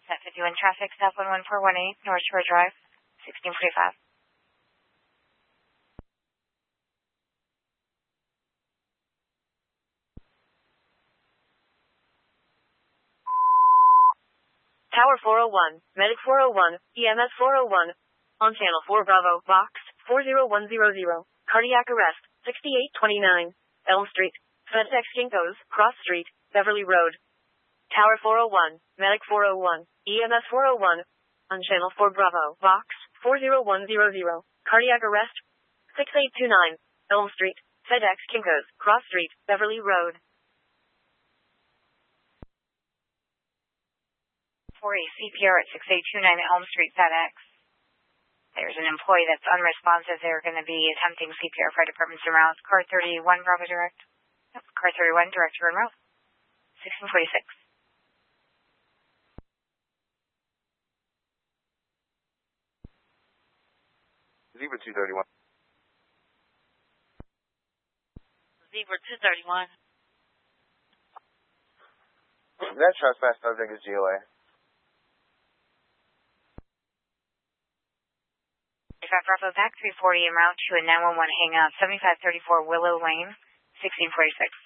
Set 51 traffic, stop 11418, North Shore Drive, 1645. Tower 401, Medic 401, EMS 401, on Channel 4 Bravo, Box 40100, cardiac arrest, 6829, Elm Street, FedEx Kinko's, Cross Street, Beverly Road. Tower 401, Medic 401, EMS 401, on Channel 4 Bravo, Box 40100, cardiac arrest, 6829, Elm Street, FedEx Kinko's, Cross Street, Beverly Road. For a CPR at 6829 Elm Street, FedEx. There's an employee that's unresponsive. They're going to be attempting CPR. Fire department's en route. Car 31, Bravo direct. Yep, car 31, direct en route. 1646. Zebra 231. Zebra 231. That trespass subject is GOA. 5 Bravo back 340 en route to a 911 hangout 7534 Willow Lane, 1646.